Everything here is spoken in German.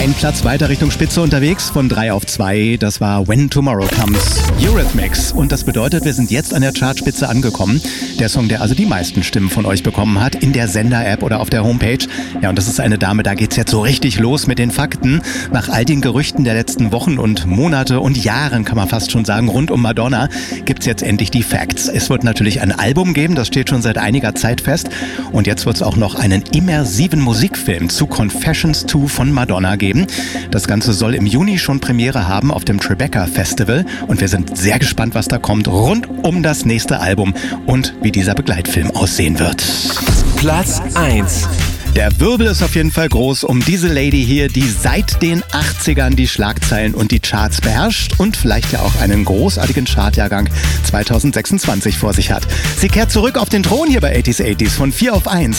Ein Platz weiter Richtung Spitze unterwegs, von 3 auf 2. Das war When Tomorrow Comes, Eurythmics. Und das bedeutet, wir sind jetzt an der Chartspitze angekommen. Der Song, der also die meisten Stimmen von euch bekommen hat, in der Sender-App oder auf der Homepage. Ja, und das ist eine Dame, da geht's jetzt so richtig los mit den Fakten. Nach all den Gerüchten der letzten Wochen und Monate und Jahren, kann man fast schon sagen, rund um Madonna, gibt's jetzt endlich die Facts. Es wird natürlich ein Album geben, das steht schon seit einiger Zeit fest. Und jetzt wird's auch noch einen immersiven Musikfilm zu Confessions 2 von Madonna geben. Das Ganze soll im Juni schon Premiere haben auf dem Tribeca Festival und wir sind sehr gespannt, was da kommt rund um das nächste Album und wie dieser Begleitfilm aussehen wird. Platz 1. Der Wirbel ist auf jeden Fall groß um diese Lady hier, die seit den 80ern die Schlagzeilen und die Charts beherrscht und vielleicht ja auch einen großartigen Chartjahrgang 2026 vor sich hat. Sie kehrt zurück auf den Thron hier bei 80s von 4 auf 1.